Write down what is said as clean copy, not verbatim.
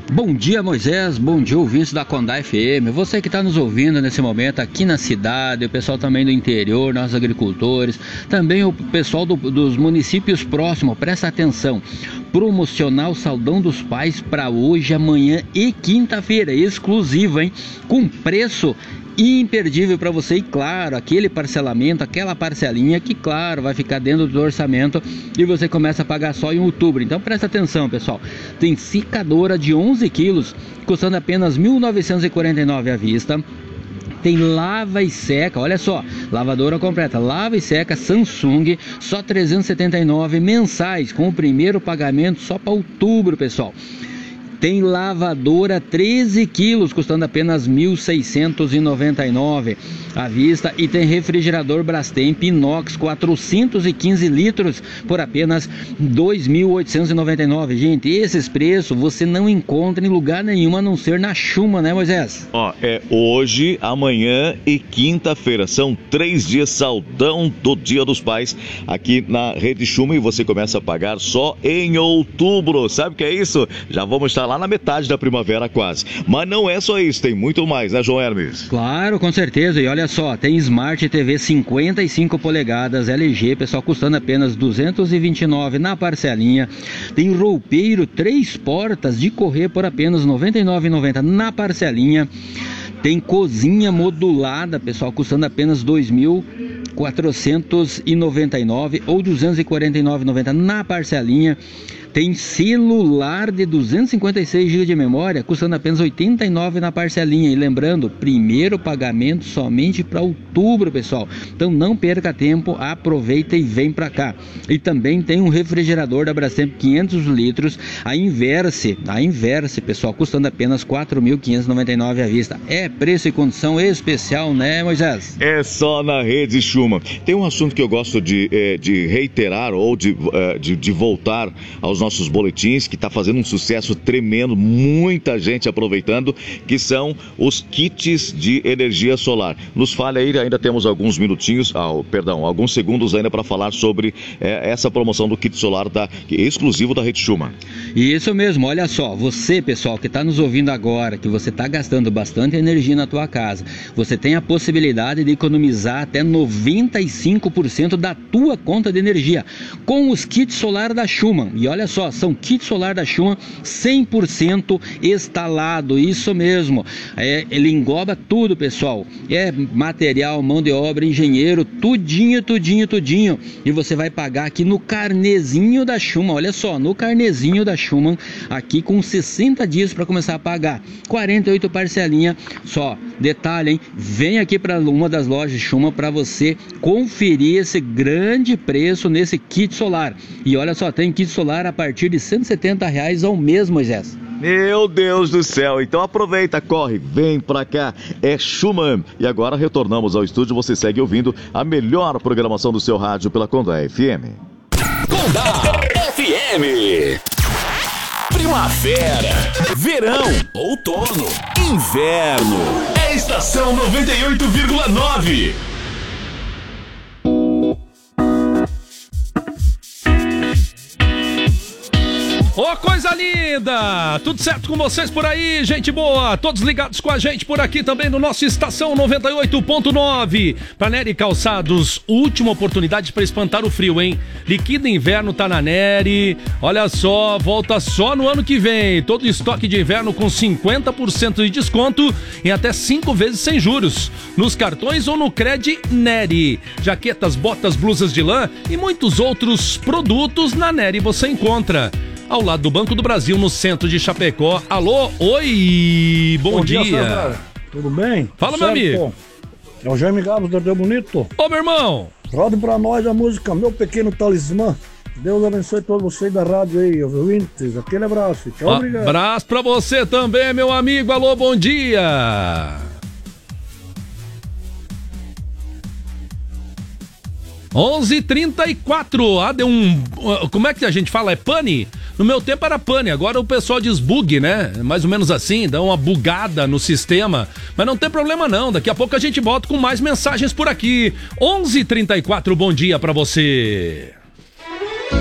Bom dia, Moisés, bom dia, ouvintes da Condá FM, você que está nos ouvindo nesse momento aqui na cidade, o pessoal também do interior, nossos agricultores, também o pessoal dos municípios próximos, presta atenção, promocional Saldão dos Pais para hoje, amanhã e quinta-feira, exclusivo, hein, com preço imperdível para você e claro, aquele parcelamento, aquela parcelinha que claro, vai ficar dentro do orçamento e você começa a pagar só em outubro. Então presta atenção, pessoal, tem secadora de 11 quilos custando apenas R$ 1.949 à vista. Tem lava e seca, olha só, lavadora completa, lava e seca Samsung, só R$ 379 mensais, com o primeiro pagamento só para outubro, pessoal. Tem lavadora 13 quilos, custando apenas R$ 1.699 à vista. E tem refrigerador Brastemp inox 415 litros por apenas R$ 2.899. Gente, esses preços você não encontra em lugar nenhum a não ser na Schumann, né, Moisés? É hoje, amanhã e quinta-feira. São 3 dias saldão do Dia dos Pais aqui na Rede Schumann e você começa a pagar só em outubro. Sabe o que é isso? Já vamos estar lá na metade da primavera quase. Mas não é só isso, tem muito mais, né, João Hermes? Claro, com certeza. E olha só, tem Smart TV 55 polegadas LG, pessoal, custando apenas R$ 229 na parcelinha. Tem roupeiro 3 portas de correr por apenas R$ 99,90 na parcelinha. Tem cozinha modulada, pessoal, custando apenas R$ 2.499 ou R$ 249,90 na parcelinha. Tem celular de 256 GB de memória, custando apenas R$ 89 na parcelinha. E lembrando, primeiro pagamento somente para outubro, pessoal. Então não perca tempo, aproveita e vem para cá. E também tem um refrigerador da Brastemp 500 litros, a Inverse, pessoal, custando apenas R$ 4.599 à vista. É preço e condição especial, né, Moisés? É só na Rede Schumann. Tem um assunto que eu gosto de reiterar ou de voltar aos nossos boletins, que está fazendo um sucesso tremendo, muita gente aproveitando, que são os kits de energia solar. Nos fale aí, ainda temos alguns minutinhos, alguns segundos ainda para falar sobre essa promoção do kit solar exclusivo da Rede Schumann. Isso mesmo, olha só, você, pessoal, que está nos ouvindo agora, que você está gastando bastante energia na tua casa, você tem a possibilidade de economizar até 95% da tua conta de energia com os kits solar da Schumann. E olha só, são kits solar da Schumann 100% instalado, isso mesmo. Ele engloba tudo, pessoal. É material, mão de obra, engenheiro, tudinho. E você vai pagar aqui no carnezinho da Schumann, olha só, no carnezinho da Schumann, aqui com 60 dias para começar a pagar, 48 parcelinha só. Detalhe, hein? Vem aqui para uma das lojas Schumann para você conferir esse grande preço nesse kit solar. E olha só, tem kit solar a partir de R$ 170 ao mês, Moisés. Meu Deus do céu, então aproveita, corre, vem pra cá, é Schumann. E agora retornamos ao estúdio, você segue ouvindo a melhor programação do seu rádio pela Condá FM. Condá FM. Primavera, verão, outono, inverno. É estação 98,9. Ô, coisa linda! Tudo certo com vocês por aí, gente boa? Todos ligados com a gente por aqui também no nosso Estação 98.9. Pra Nery Calçados, última oportunidade para espantar o frio, hein? Liquida inverno tá na Nery. Olha só, volta só no ano que vem. Todo estoque de inverno com 50% de desconto em até 5 vezes sem juros. Nos cartões ou no Cred Nery. Jaquetas, botas, blusas de lã e muitos outros produtos na Nery você encontra. Ao lado do Banco do Brasil, no centro de Chapecó. Alô, oi, bom dia. Sandra. Tudo bem? Fala, meu amigo. É o Jaime Gabos do Rio Bonito. Ô, meu irmão. Roda pra nós a música Meu Pequeno Talismã. Deus abençoe todos vocês da rádio aí, ouvintes. Aquele abraço. Tchau, obrigado. Abraço pra você também, meu amigo. Alô, bom dia. 11h34. Deu como é que a gente fala? É pane? No meu tempo era pane, agora o pessoal diz bug, né? Mais ou menos assim, dá uma bugada no sistema. Mas não tem problema não, daqui a pouco a gente volta com mais mensagens por aqui. 11h34, bom dia pra você.